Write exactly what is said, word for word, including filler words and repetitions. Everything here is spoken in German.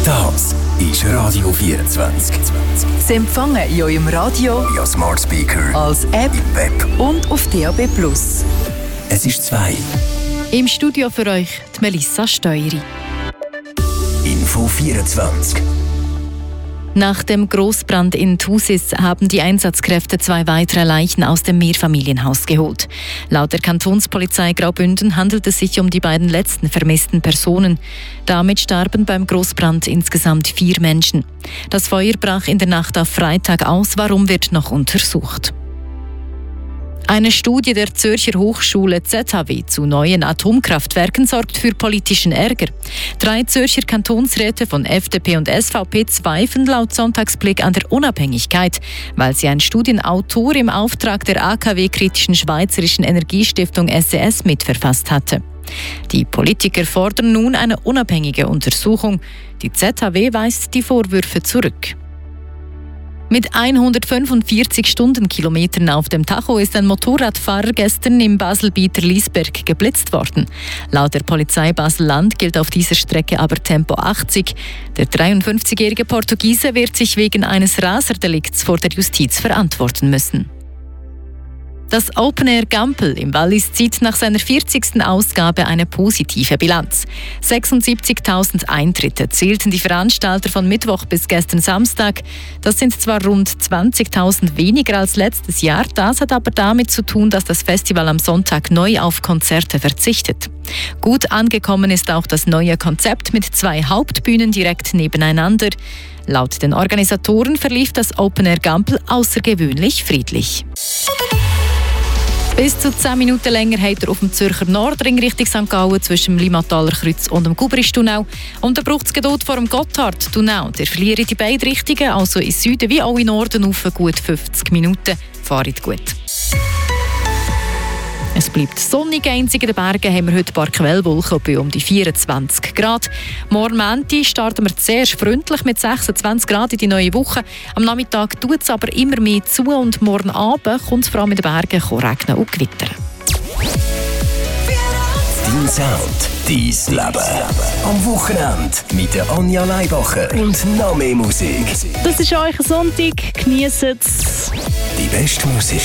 Das ist Radio vierundzwanzig. Sie empfangen in eurem Radio, via Smart Speaker, als App im Web und auf D A B plus. Es ist zwei. Im Studio für euch die Melissa Steueri. Info vierundzwanzig. Nach dem Grossbrand in Thusis haben die Einsatzkräfte zwei weitere Leichen aus dem Mehrfamilienhaus geholt. Laut der Kantonspolizei Graubünden handelt es sich um die beiden letzten vermissten Personen. Damit starben beim Grossbrand insgesamt vier Menschen. Das Feuer brach in der Nacht auf Freitag aus. Warum, wird noch untersucht. Eine Studie der Zürcher Hochschule Z H W zu neuen Atomkraftwerken sorgt für politischen Ärger. Drei Zürcher Kantonsräte von F D P und S V P zweifeln laut Sonntagsblick an der Unabhängigkeit, weil sie ein Studienautor im Auftrag der A K W-kritischen Schweizerischen Energiestiftung S E S mitverfasst hatte. Die Politiker fordern nun eine unabhängige Untersuchung. Die Z H W weist die Vorwürfe zurück. Mit hundertfünfundvierzig Stundenkilometern auf dem Tacho ist ein Motorradfahrer gestern im Basel-Bieter Liesberg geblitzt worden. Laut der Polizei Basel-Land gilt auf dieser Strecke aber Tempo achtzig. Der dreiundfünfzigjährige Portugiese wird sich wegen eines Raserdelikts vor der Justiz verantworten müssen. Das Open Air Gampel im Wallis zieht nach seiner vierzigsten Ausgabe eine positive Bilanz. sechsundsiebzigtausend Eintritte zählten die Veranstalter von Mittwoch bis gestern Samstag. Das sind zwar rund zwanzigtausend weniger als letztes Jahr, das hat aber damit zu tun, dass das Festival am Sonntag neu auf Konzerte verzichtet. Gut angekommen ist auch das neue Konzept mit zwei Hauptbühnen direkt nebeneinander. Laut den Organisatoren verlief das Open Air Gampel außergewöhnlich friedlich. Bis zu zehn Minuten länger hat er auf dem Zürcher Nordring Richtung Sankt Gallen zwischen dem Limmataler Kreuz und dem Gubristunnel. Und da braucht es Geduld vor dem Gotthardtunnel. Der verliert in die beiden Richtungen, also in Süden wie auch in Norden, auf gut fünfzig Minuten. Fahrt gut. Es bleibt sonnig, einzig in den Bergen haben wir heute ein paar Quellwolken bei um die vierundzwanzig Grad. Morgen Montag starten wir zuerst freundlich mit sechsundzwanzig Grad in die neue Woche. Am Nachmittag tut es aber immer mehr zu und morgen Abend kommt es vor allem in den Bergen regnen und gewittern. Dein Sound, dein Leben. Am Wochenende mit der Anja Leibacher und noch mehr Musik. Das ist euch Sonntag, genießt es. Die beste Musik